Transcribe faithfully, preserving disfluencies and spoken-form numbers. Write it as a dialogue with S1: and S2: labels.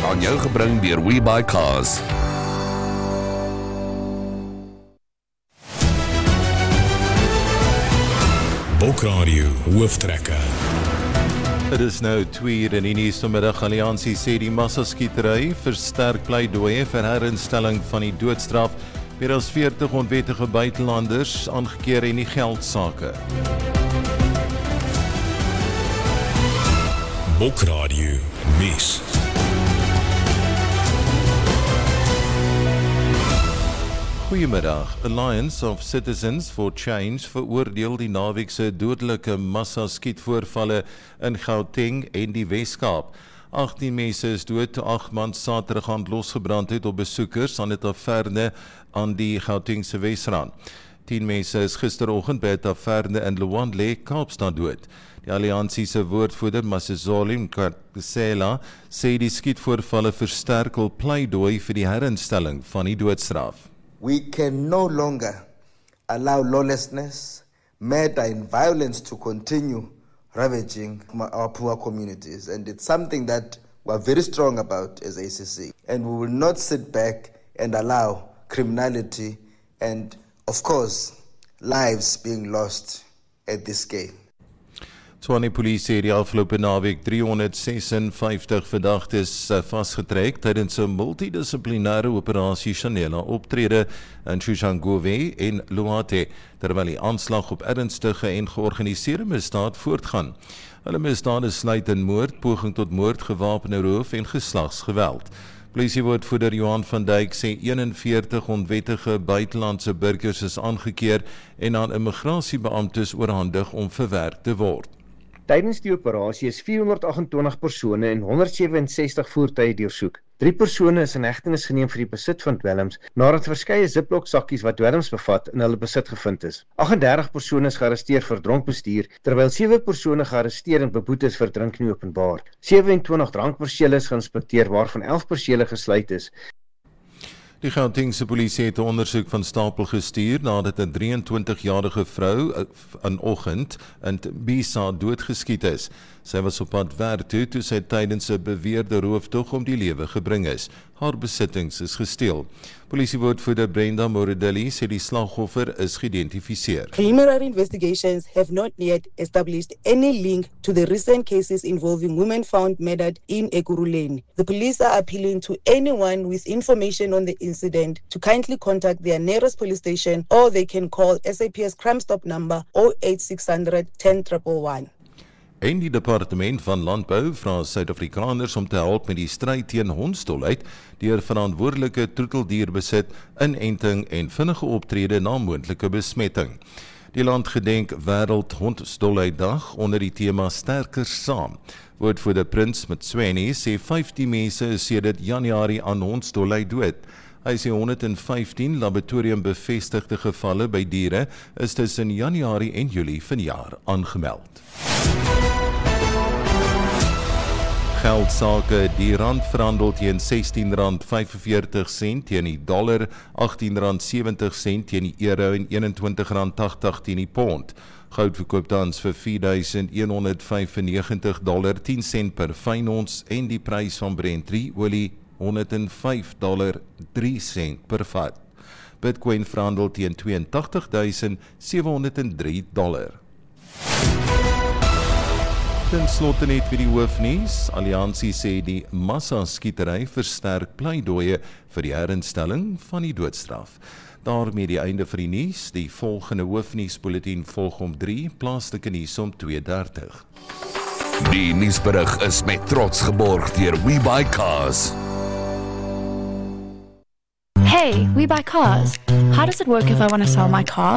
S1: aan jou gebring deur WeBuyCars.
S2: Bokradio hooftrekker.
S3: Het is nou twee uur in die nuus vanmiddag. Alliansie sê die massaskietery versterk pleidooie vir herinstelling van die doodstraf. Meer as veertig onwettige buitelanders aangekeer in die geldsake.
S2: Bokradio nuus.
S3: Goeiemiddag. Alliance of Citizens for Change veroordeel die naweekse dodelike massa-skietvoorvalle in Gauteng en die Wes-Kaap. agttien mense is dood toe agt man Saterdag aand losgebrand het op besoekers aan 'n taverne aan die Gautengse Wesrand. tien mense is gisteroggend by 'n taverne in Luandle, Kaapstad dood. Die alliansie se woordvoerder Masizoli Mkhatsela sê die skietvoorvalle versterk hul pleidooi vir die herinstelling van die doodstraf.
S4: We can no longer allow lawlessness, murder and violence to continue ravaging our poor communities. And it's something that we're very strong about as A C C. And we will not sit back and allow criminality and, of course, lives being lost at this scale.
S3: Tshwane Polisie het die afgelope naweek driehonderdsesenvyftig verdagtes vasgetrek tydens 'n multidissiplinêre operasie Chanela optrede in Soshanguve en Luate, terwyl die aanslag op ernstige en georganiseerde misdaad voortgaan. Hulle misdade sluit in moord, poging tot moord, gewapende roof en geslagsgeweld. Polisiewoordvoerder Johan van Dijk sê eenenveertig onwettige buitelandse burgers is aangekeer en aan immigrasiebeamptes oorhandig om verwerk te word.
S5: Tydens die operasie is vierhonderd agentwintig persone en honderdsewenses-tig voertuie deursoek. Drie persone is in hegtenis geneem vir die besit van dwelms, nadat verskeie ziplock sakkies wat dwelms bevat in hulle besit gevind is. agt en dertig persone is gearresteer vir dronk bestuur, terwyl sewe persone gearresteer en beboet is vir drink nie openbaar. sewenentwintig drankpersele is geïnspekteer, waarvan elf persele gesluit is.
S3: Die Gautengse polisie het 'n ondersoek van stapel gestuur nadat 'n drieëntwintigjarige vrou vanoggend in Tembisa doodgeskiet is. Sy was op pad werk toe toe sy tydens 'n beweerde rooftog om die lewe gebring is. Haar besittings is gesteel. Polisiewoordvoerder Brenda Moredelli sê die slagoffer is geïdentifiseer.
S6: Preliminary investigations have not yet established any link to the recent cases involving women found murdered in Ekurhuleni. The police are appealing to anyone with information on the incident to kindly contact their nearest police station, or they can call S A P S Crime Stop number zero eight six hundred ten one one.
S3: En die departement van landbou vra Suid-Afrikaners om te help met die stryd teen hondsdolheid deur verantwoordelike troeteldierbesit, inenting en vinnige optrede na moontlike besmetting. Die land gedenk Wêreld Hondsdolheiddag onder die tema Sterker Saam. Woordvoerder Prins Mtsweni sê vyftien mense is sedert Januarie aan hondsdolheid dood. Hy sê honderd en vyftien laboratoriumbevestigde gevalle by diere is tussen Januarie en Julie vanjaar aangemeld. Geldsake, die rand verhandel teen sestien rand vyfenveertig sent teen die dollar, agttien rand sewentig sent teen die euro en eenentwintig rand agtig teen die pond. Goud verkoop tans vir vier duisend honderd vyfennegentig dollar tien sent per fyn ons en die prys van Brent drie olie honderd en vyf dollar drie sent per vat. Bitcoin verhandel teen tweeëntagtig duisend sewehonderd en drie dollar. Ten slotte net vir die hoofnuus. Alliansie sê die massa-skietery versterk pleidooie vir die herinstelling van die doodstraf. Daarmee die einde vir die nuus. Die volgende hoofnuusbulletin volg om drie, plaaslike nuus om twee dertig.
S1: Die nuusberig is met trots geborg deur WeBuyCars.
S7: Hey, we buy cars. How does it work if I want to sell my car?